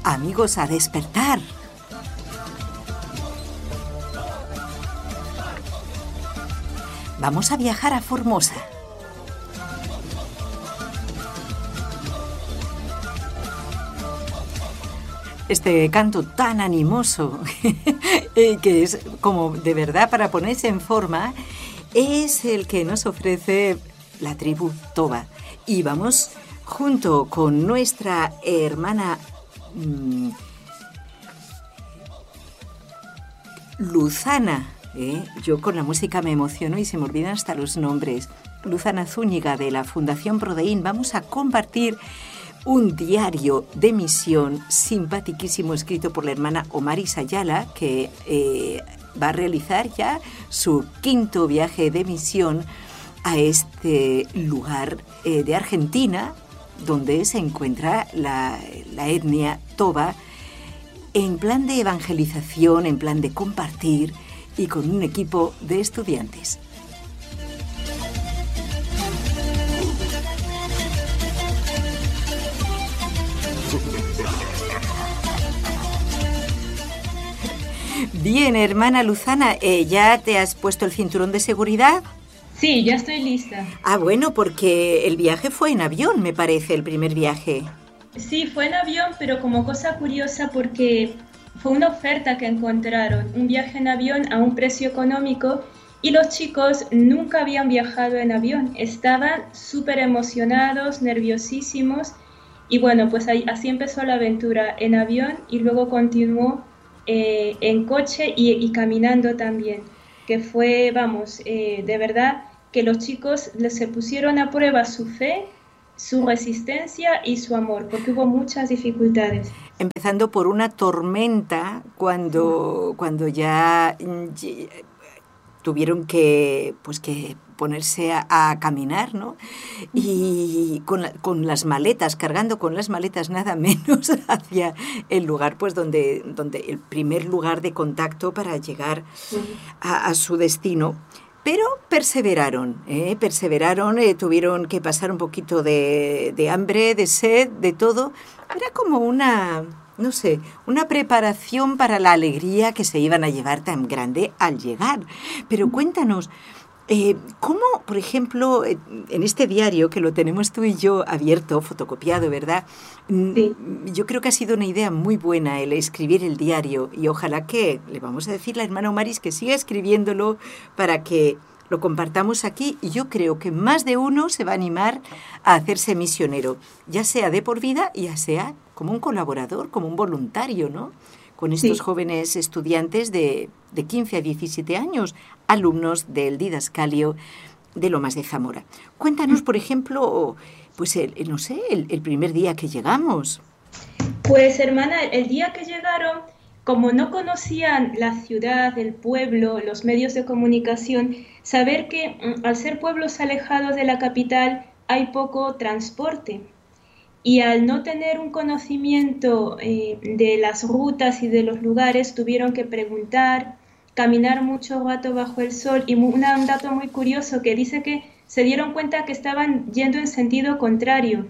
Amigos, a despertar. Vamos a viajar a Formosa. Este canto tan animoso, que es como de verdad para ponerse en forma, es el que nos ofrece la tribu Toba. Y vamos junto con nuestra hermana Luzana. Yo con la música me emociono y se me olvidan hasta los nombres. Luzana Zúñiga, de la Fundación Prodeín. Vamos a compartir un diario de misión simpaticísimo escrito por la hermana Omaris Ayala, que va a realizar ya su 5º viaje de misión a este lugar de Argentina, donde se encuentra la etnia Toba, en plan de evangelización, en plan de compartir y con un equipo de estudiantes. Bien, hermana Luzana, ¿ya te has puesto el cinturón de seguridad? Sí, ya estoy lista. Ah, bueno, porque el viaje fue en avión, me parece, el primer viaje. Sí, fue en avión, pero como cosa curiosa porque fue una oferta que encontraron, un viaje en avión a un precio económico y los chicos nunca habían viajado en avión, estaban súper emocionados, nerviosísimos y bueno, pues así empezó la aventura en avión y luego continuó en coche y caminando también, que fue, vamos, de verdad que los chicos se pusieron a prueba su fe, su resistencia y su amor, porque hubo muchas dificultades. Empezando por una tormenta cuando ya tuvieron que ponerse a caminar, ¿no? Y con las maletas, cargando con las maletas nada menos hacia el lugar, pues donde el primer lugar de contacto para llegar a su destino. Pero perseveraron, tuvieron que pasar un poquito de hambre, de sed, de todo. Era como una preparación para la alegría que se iban a llevar tan grande al llegar. Pero cuéntanos, ¿cómo, por ejemplo, en este diario que lo tenemos tú y yo abierto, fotocopiado, ¿verdad? Sí. Yo creo que ha sido una idea muy buena el escribir el diario y ojalá que le vamos a decir a la hermana Omaris que siga escribiéndolo para que lo compartamos aquí y yo creo que más de uno se va a animar a hacerse misionero, ya sea de por vida, ya sea como un colaborador, como un voluntario, ¿no? Con estos jóvenes estudiantes de 15 a 17 años, alumnos del didascalio de Lomas de Zamora. Cuéntanos, por ejemplo, pues el primer día que llegamos. Pues hermana, el día que llegaron, como no conocían la ciudad, el pueblo, los medios de comunicación, saber que al ser pueblos alejados de la capital hay poco transporte. Y al no tener un conocimiento de las rutas y de los lugares, tuvieron que preguntar, caminar mucho rato bajo el sol. Y un dato muy curioso que dice que se dieron cuenta que estaban yendo en sentido contrario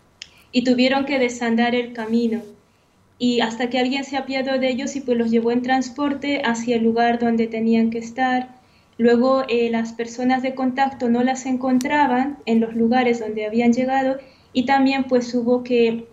y tuvieron que desandar el camino. Y hasta que alguien se apiadó de ellos y pues los llevó en transporte hacia el lugar donde tenían que estar. Luego las personas de contacto no las encontraban en los lugares donde habían llegado y también pues hubo que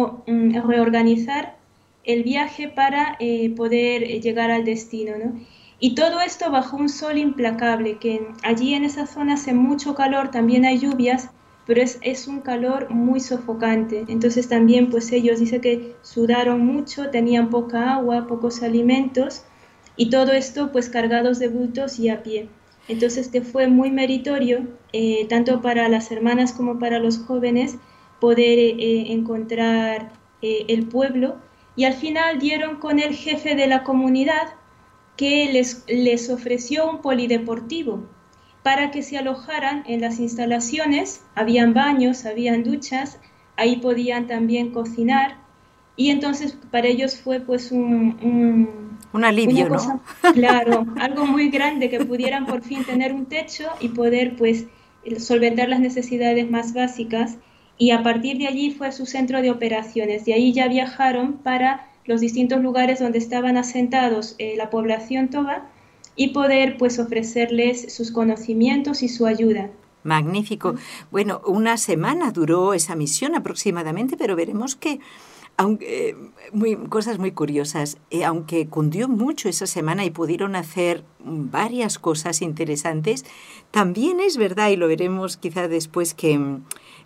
reorganizar el viaje para poder llegar al destino, ¿no? Y todo esto bajo un sol implacable, que allí en esa zona hace mucho calor, también hay lluvias, pero es un calor muy sofocante. Entonces también pues ellos dicen que sudaron mucho, tenían poca agua, pocos alimentos y todo esto pues cargados de bultos y a pie. Entonces que fue muy meritorio, tanto para las hermanas como para los jóvenes, poder encontrar el pueblo y al final dieron con el jefe de la comunidad que les ofreció un polideportivo para que se alojaran en las instalaciones, habían baños, habían duchas, ahí podían también cocinar y entonces para ellos fue pues un alivio, una cosa, ¿no? Claro, algo muy grande que pudieran por fin tener un techo y poder pues solventar las necesidades más básicas y a partir de allí fue su centro de operaciones. De ahí ya viajaron para los distintos lugares donde estaban asentados la población toba y poder pues ofrecerles sus conocimientos y su ayuda. Magnífico. Bueno, una semana duró esa misión aproximadamente, pero veremos que aunque, cosas muy curiosas. Aunque cundió mucho esa semana y pudieron hacer varias cosas interesantes, también es verdad, y lo veremos quizá después, que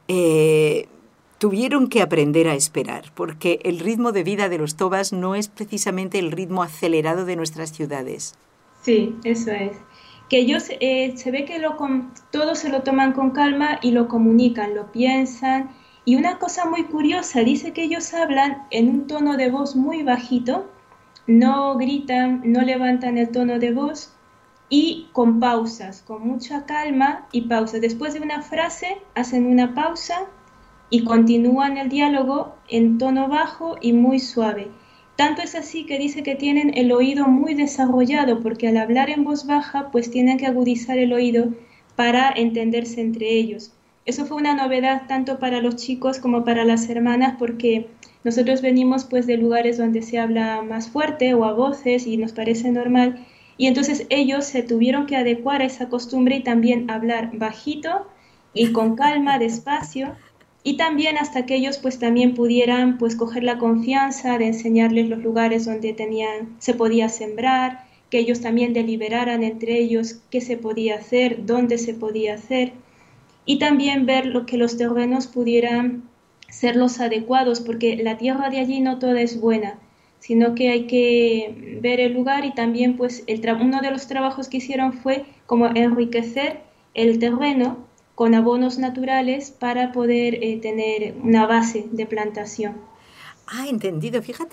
tuvieron que aprender a esperar, porque el ritmo de vida de los tobas no es precisamente el ritmo acelerado de nuestras ciudades. Sí, eso es. Que ellos se ve que todo se lo toman con calma y lo comunican, lo piensan. Y una cosa muy curiosa, dice que ellos hablan en un tono de voz muy bajito, no gritan, no levantan el tono de voz y con pausas, con mucha calma y pausas. Después de una frase hacen una pausa y continúan el diálogo en tono bajo y muy suave. Tanto es así que dice que tienen el oído muy desarrollado, porque al hablar en voz baja, pues tienen que agudizar el oído para entenderse entre ellos. Eso fue una novedad tanto para los chicos como para las hermanas, porque nosotros venimos pues de lugares donde se habla más fuerte o a voces y nos parece normal, y entonces ellos se tuvieron que adecuar a esa costumbre y también hablar bajito y con calma, despacio, y también hasta que ellos pues también pudieran pues coger la confianza de enseñarles los lugares donde se podía sembrar, que ellos también deliberaran entre ellos qué se podía hacer, dónde se podía hacer, y también ver lo que los terrenos pudieran ser los adecuados, porque la tierra de allí no toda es buena, sino que hay que ver el lugar, y también pues uno de los trabajos que hicieron fue como enriquecer el terreno con abonos naturales para poder tener una base de plantación. Ah, entendido, fíjate.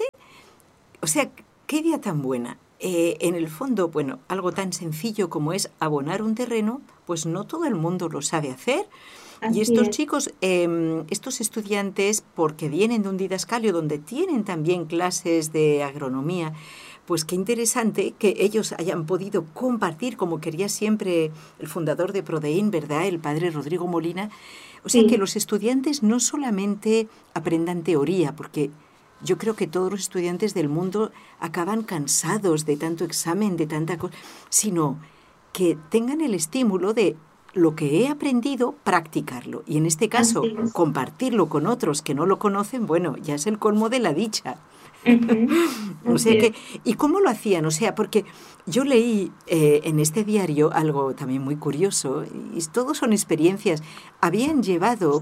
O sea, qué idea tan buena. En el fondo, bueno, algo tan sencillo como es abonar un terreno, pues no todo el mundo lo sabe hacer. Y Así estos es. chicos, estos estudiantes, porque vienen de un didascalio donde tienen también clases de agronomía, pues qué interesante que ellos hayan podido compartir, como quería siempre el fundador de Prodeín, ¿verdad?, el padre Rodrigo Molina. O sea, que Sí, los estudiantes no solamente aprendan teoría, porque yo creo que todos los estudiantes del mundo acaban cansados de tanto examen, de tanta cosa, sino que tengan el estímulo de lo que he aprendido, practicarlo. Y en este caso, así es. compartirlo con otros que no lo conocen, bueno, ya es el colmo de la dicha. Ujú, O sea así que, es. ¿y cómo lo hacían? O sea, porque yo leí en este diario algo también muy curioso, y todos son experiencias. Habían llevado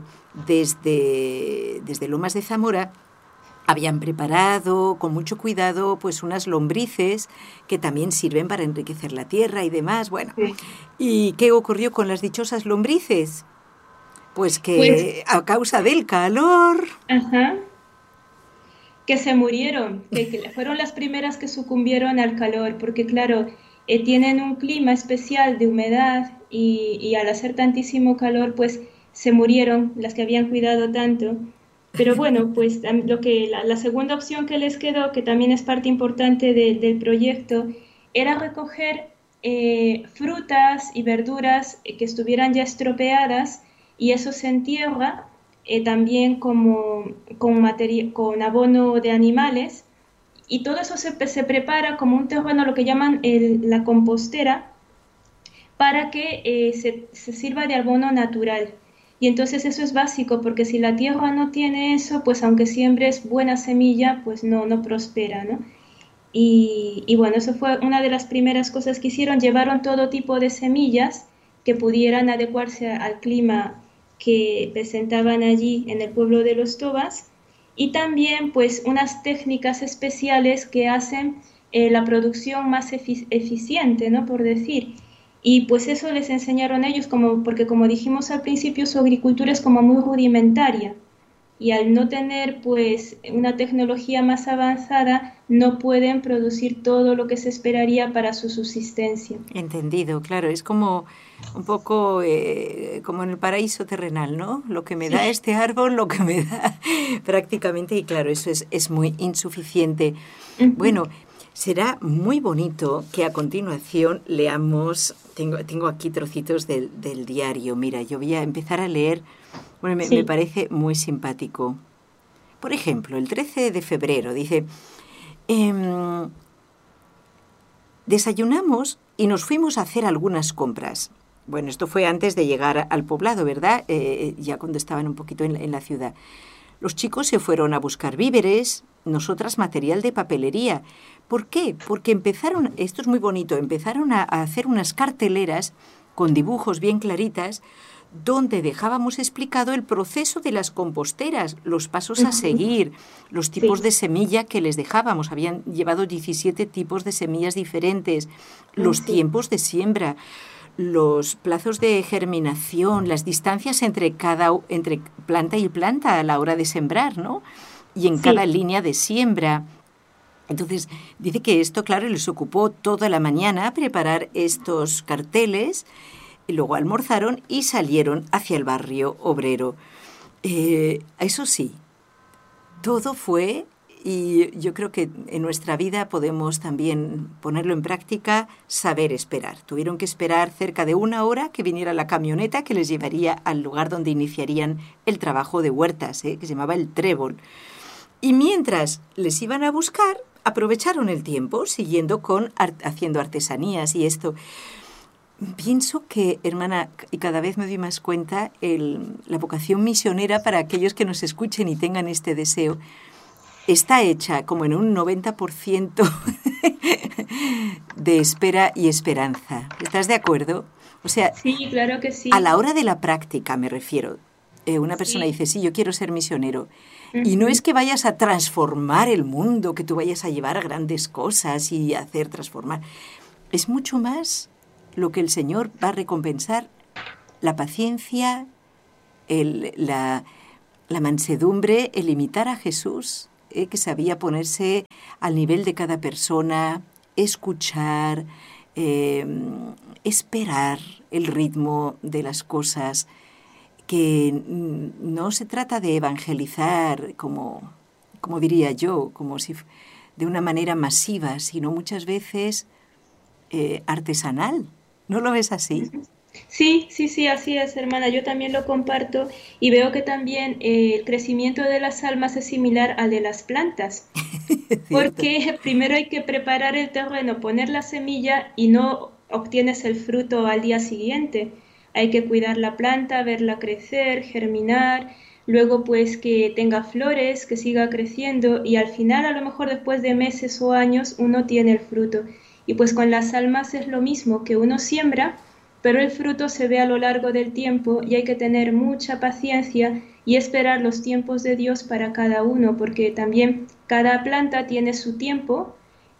desde Lomas de Zamora, habían preparado con mucho cuidado pues unas lombrices que también sirven para enriquecer la tierra y demás. Bueno, Sí. ¿y qué ocurrió con las dichosas lombrices? Pues Pues, que a causa del calor... ajá, que se murieron, que fueron las primeras que sucumbieron al calor, porque claro, tienen un clima especial de humedad y al hacer tantísimo calor, pues se murieron las que habían cuidado tanto. Pero bueno, pues la segunda opción que les quedó, que también es parte importante del proyecto, era recoger frutas y verduras que estuvieran ya estropeadas, y eso se entierra también como con abono de animales, y todo eso se prepara como un terreno, lo que llaman la compostera, para que se sirva de abono natural. Y entonces eso es básico, porque si la tierra no tiene eso, pues aunque siembres buena semilla, pues no prospera, ¿no? Y bueno, eso fue una de las primeras cosas que hicieron. Llevaron todo tipo de semillas que pudieran adecuarse al clima que presentaban allí en el pueblo de los Tobas, y también pues unas técnicas especiales que hacen la producción más eficiente, ¿no? Por decir. Y pues eso les enseñaron ellos, porque como dijimos al principio, su agricultura es como muy rudimentaria, y al no tener pues una tecnología más avanzada, no pueden producir todo lo que se esperaría para su subsistencia. Entendido, claro, es como un poco como en el paraíso terrenal, ¿no? Lo que me da Sí. este árbol, lo que me da prácticamente, y claro, eso es muy insuficiente. Ujú. Bueno, será muy bonito que a continuación leamos, tengo aquí trocitos del diario, mira, yo voy a empezar a leer Bueno, me Sí. parece muy simpático. Por ejemplo, el 13 de febrero dice, em, desayunamos y nos fuimos a hacer algunas compras. Bueno, esto fue antes de llegar al poblado, ¿verdad? Ya cuando estaban un poquito en la ciudad. Los chicos se fueron a buscar víveres, nosotras material de papelería. ¿Por qué? Porque empezaron, esto es muy bonito, empezaron a hacer unas carteleras con dibujos bien claritas donde dejábamos explicado el proceso de las composteras, los pasos a Ujú. seguir, los tipos Sí. de semilla que les dejábamos. Habían llevado 17 tipos de semillas diferentes, los Sí. tiempos de siembra, los plazos de germinación, las distancias entre planta y planta a la hora de sembrar, ¿no? Y en cada Sí. línea de siembra. Entonces, dice que esto, claro, les ocupó toda la mañana preparar estos carteles, y luego almorzaron y salieron hacia el barrio obrero. Eso sí, todo fue, y yo creo que en nuestra vida podemos también ponerlo en práctica, saber esperar. Tuvieron que esperar cerca de 1 hora que viniera la camioneta que les llevaría al lugar donde iniciarían el trabajo de huertas, que se llamaba el trébol. Y mientras les iban a buscar, aprovecharon el tiempo siguiendo haciendo artesanías y esto. Pienso que, hermana, y cada vez me doy más cuenta, la vocación misionera para aquellos que nos escuchen y tengan este deseo está hecha como en un 90% de espera y esperanza. ¿Estás de acuerdo? O sea, Sí, claro que a sí. la hora de la práctica me refiero. Una persona Sí. dice, sí, yo quiero ser misionero. Y no es Ujú. que vayas a transformar el mundo, que tú vayas a llevar a grandes cosas y hacer transformar. Es mucho más lo que el Señor va a recompensar: la paciencia, el- la, la mansedumbre, el imitar a Jesús, que sabía ponerse al nivel de cada persona, escuchar, eh, esperar el ritmo de las cosas, que no se trata de evangelizar como diría yo, como si de una manera masiva, sino muchas veces artesanal. ¿No lo ves así? Sí, sí, sí, así es, hermana. Yo también lo comparto y veo que también el crecimiento de las almas es similar al de las plantas, Es cierto. porque primero hay que preparar el terreno, poner la semilla y no obtienes el fruto al día siguiente. Hay que cuidar la planta, verla crecer, germinar, luego pues que tenga flores, que siga creciendo y al final a lo mejor después de meses o años uno tiene el fruto. Y pues con las almas es lo mismo, que uno siembra, pero el fruto se ve a lo largo del tiempo y hay que tener mucha paciencia y esperar los tiempos de Dios para cada uno, porque también cada planta tiene su tiempo.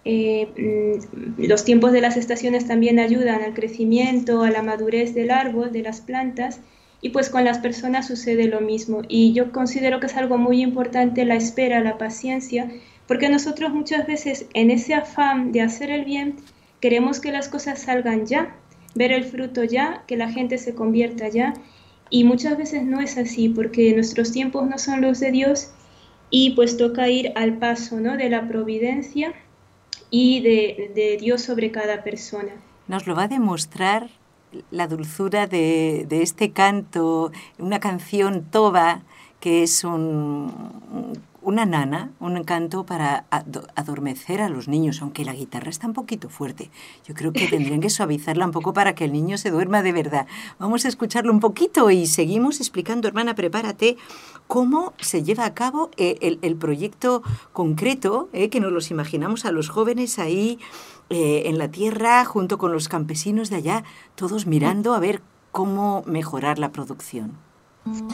Los tiempos de las estaciones también ayudan al crecimiento, a la madurez del árbol, de las plantas, y pues con las personas sucede lo mismo. Y yo considero que es algo muy importante la espera, la paciencia, porque nosotros muchas veces en ese afán de hacer el bien queremos que las cosas salgan ya, ver el fruto ya, que la gente se convierta ya, y muchas veces no es así, porque nuestros tiempos no son los de Dios y pues toca ir al paso, ¿no?, de la providencia y de Dios sobre cada persona. Nos lo va a demostrar la dulzura de este canto, una canción toba, que es una nana, un canto para adormecer a los niños, aunque la guitarra está un poquito fuerte. Yo creo que tendrían que suavizarla un poco para que el niño se duerma de verdad. Vamos a escucharlo un poquito y seguimos explicando, hermana, prepárate, cómo se lleva a cabo el proyecto concreto, que nos los imaginamos a los jóvenes ahí en la tierra, junto con los campesinos de allá, todos mirando a ver cómo mejorar la producción.